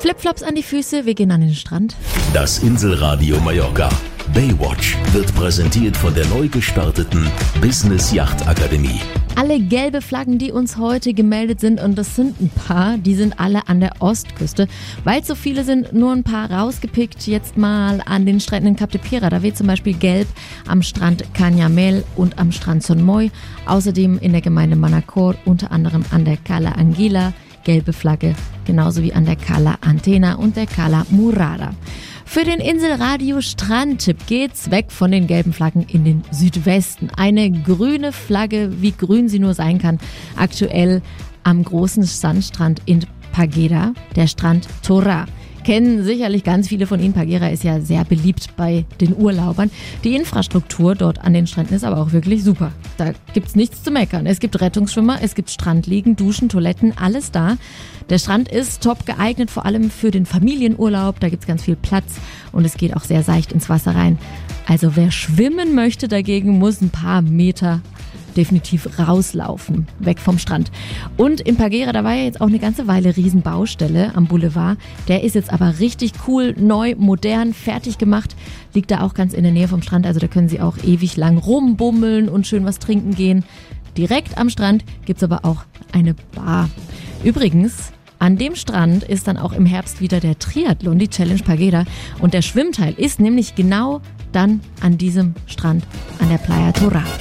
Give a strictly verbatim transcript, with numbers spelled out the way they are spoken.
Flipflops an die Füße, wir gehen an den Strand. Das Inselradio Mallorca Baywatch wird präsentiert von der neu gestarteten Business Yacht Akademie. Alle gelbe Flaggen, die uns heute gemeldet sind, und das sind ein paar, die sind alle an der Ostküste. Weil es so viele sind, nur ein paar rausgepickt. Jetzt mal an den Stränden in Cap de Pira. Da weht zum Beispiel gelb am Strand Canyamel und am Strand Son Moy. Außerdem in der Gemeinde Manacor, unter anderem an der Cala Anguila, gelbe Flagge, genauso wie an der Cala Antena und der Cala Murada. Für den Inselradio Strandtipp geht's weg von den gelben Flaggen in den Südwesten. Eine grüne Flagge, wie grün sie nur sein kann, aktuell am großen Sandstrand in Parguera, der Strand Torà. Kennen sicherlich ganz viele von Ihnen. Parguera ist ja sehr beliebt bei den Urlaubern. Die Infrastruktur dort an den Stränden ist aber auch wirklich super. Da gibt's nichts zu meckern. Es gibt Rettungsschwimmer, es gibt Strandliegen, Duschen, Toiletten, alles da. Der Strand ist top geeignet, vor allem für den Familienurlaub. Da gibt's ganz viel Platz und es geht auch sehr seicht ins Wasser rein. Also wer schwimmen möchte dagegen, muss ein paar Meter definitiv rauslaufen, weg vom Strand. Und in Parguera, da war ja jetzt auch eine ganze Weile Riesenbaustelle am Boulevard. Der ist jetzt aber richtig cool, neu, modern, fertig gemacht. Liegt da auch ganz in der Nähe vom Strand, also da können Sie auch ewig lang rumbummeln und schön was trinken gehen. Direkt am Strand gibt's aber auch eine Bar. Übrigens, an dem Strand ist dann auch im Herbst wieder der Triathlon, die Challenge Parguera. Und der Schwimmteil ist nämlich genau dann an diesem Strand an der Playa Torà.